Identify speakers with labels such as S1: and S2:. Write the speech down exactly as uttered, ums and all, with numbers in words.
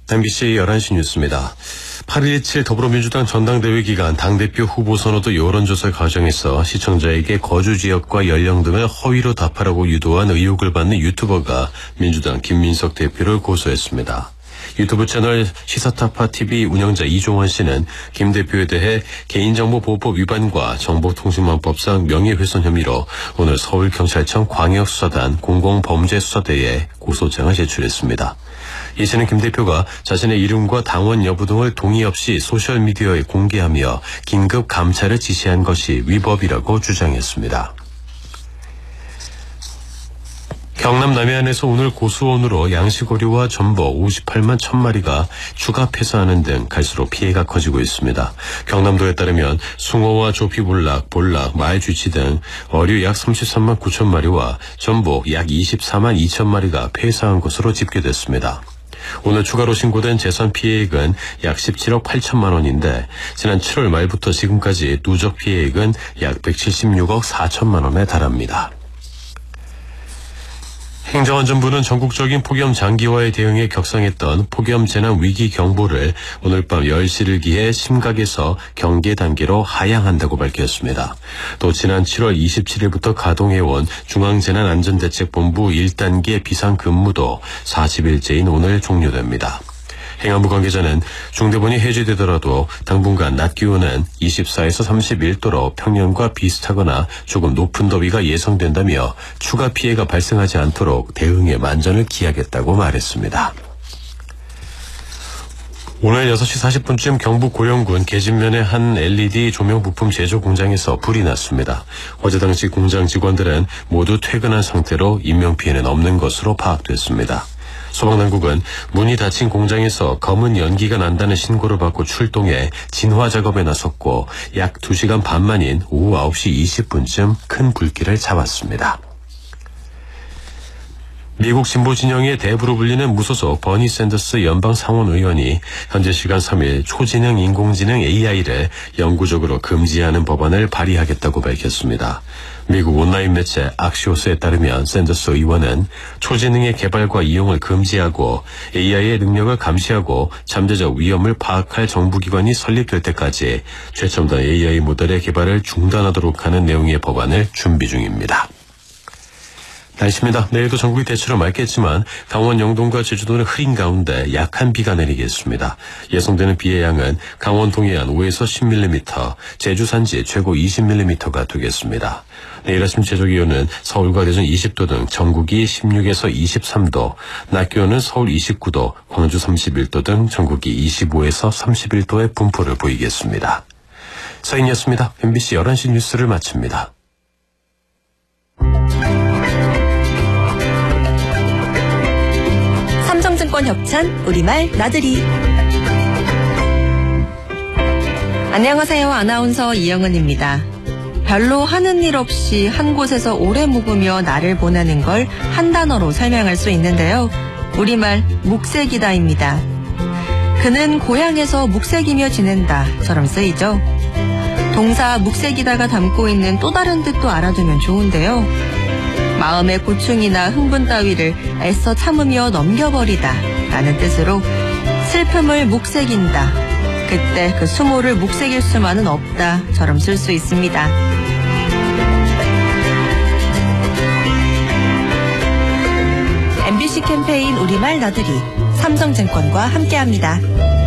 S1: 엠비씨 열한 시 뉴스입니다. 팔 일 이칠 더불어민주당 전당대회 기간 당대표 후보 선호도 여론조사 과정에서 시청자에게 거주 지역과 연령 등을 허위로 답하라고 유도한 의혹을 받는 유튜버가 민주당 김민석 대표를 고소했습니다. 유튜브 채널 시사타파티비 운영자 이종원 씨는 김 대표에 대해 개인정보보호법 위반과 정보통신망법상 명예훼손 혐의로 오늘 서울경찰청 광역수사단 공공범죄수사대에 고소장을 제출했습니다. 이 씨는 김 대표가 자신의 이름과 당원 여부 등을 동의 없이 소셜미디어에 공개하며 긴급 감찰을 지시한 것이 위법이라고 주장했습니다. 경남 남해안에서 오늘 고수온으로 양식어류와 전복 오십팔만 천 마리가 추가 폐사하는 등 갈수록 피해가 커지고 있습니다. 경남도에 따르면 숭어와 조피볼락, 볼락, 말쥐치 등 어류 약 삼십삼만 구천 마리와 전복 약 이십사만 이천 마리가 폐사한 것으로 집계됐습니다. 오늘 추가로 신고된 재산 피해액은 약 십칠억 팔천만 원인데 지난 칠월 말부터 지금까지 누적 피해액은 약 백칠십육억 사천만 원에 달합니다. 행정안전부는 전국적인 폭염 장기화에 대응해 격상했던 폭염 재난 위기 경보를 오늘 밤 열 시를 기해 심각에서 경계 단계로 하향한다고 밝혔습니다. 또 지난 칠월 이십칠일부터 가동해온 중앙재난안전대책본부 일 단계 비상근무도 사십 일째인 오늘 종료됩니다. 행안부 관계자는 중대본이 해제되더라도 당분간 낮 기온은 이십사에서 삼십일 도로 평년과 비슷하거나 조금 높은 더위가 예상된다며 추가 피해가 발생하지 않도록 대응에 만전을 기하겠다고 말했습니다. 오늘 여섯 시 사십 분쯤 경북 고령군 계진면의 한 엘이디 조명 부품 제조 공장에서 불이 났습니다. 어제 당시 공장 직원들은 모두 퇴근한 상태로 인명피해는 없는 것으로 파악됐습니다. 소방당국은 문이 닫힌 공장에서 검은 연기가 난다는 신고를 받고 출동해 진화 작업에 나섰고 약 두 시간 반 만인 오후 아홉 시 이십 분쯤 큰 불길을 잡았습니다. 미국 진보 진영의 대부로 불리는 무소속 버니 샌더스 연방 상원 의원이 현재 시간 삼 일 초지능 인공지능 에이아이를 영구적으로 금지하는 법안을 발의하겠다고 밝혔습니다. 미국 온라인 매체 악시오스에 따르면 샌더스 의원은 초지능의 개발과 이용을 금지하고 에이아이의 능력을 감시하고 잠재적 위험을 파악할 정부기관이 설립될 때까지 최첨단 에이아이 모델의 개발을 중단하도록 하는 내용의 법안을 준비 중입니다. 날씨입니다. 내일도 전국이 대체로 맑겠지만 강원 영동과 제주도는 흐린 가운데 약한 비가 내리겠습니다. 예상되는 비의 양은 강원 동해안 오에서 십 밀리미터, 제주 산지 최고 이십 밀리미터가 되겠습니다. 내일 아침 최저기온은 서울과 대전 이십 도 등 전국이 십육에서 이십삼 도, 낮 기온은 서울 이십구 도, 광주 삼십일 도 등 전국이 이십오에서 삼십일 도의 분포를 보이겠습니다. 서인이었습니다. 엠비씨 열한 시 뉴스를 마칩니다.
S2: 삼성증권 협찬 우리말 나들이. 안녕하세요. 아나운서 이영은입니다. 별로 하는 일 없이 한 곳에서 오래 묵으며 날을 보내는 걸 한 단어로 설명할 수 있는데요. 우리말 묵색이다입니다. 그는 고향에서 묵색이며 지낸다처럼 쓰이죠. 동사 묵색이다가 담고 있는 또 다른 뜻도 알아두면 좋은데요. 마음의 고충이나 흥분 따위를 애써 참으며 넘겨버리다 라는 뜻으로 슬픔을 묵색인다, 그때 그 수모를 묵색일 수만은 없다처럼 쓸 수 있습니다. 엠비씨 캠페인 우리말 나들이 삼성증권과 함께합니다.